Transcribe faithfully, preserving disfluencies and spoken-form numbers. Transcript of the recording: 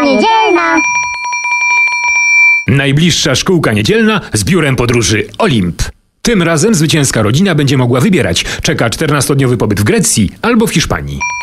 niedzielna. Najbliższa szkółka niedzielna z biurem podróży Olimp. Tym razem zwycięska rodzina będzie mogła wybierać. Czeka czternastodniowy pobyt w Grecji albo w Hiszpanii.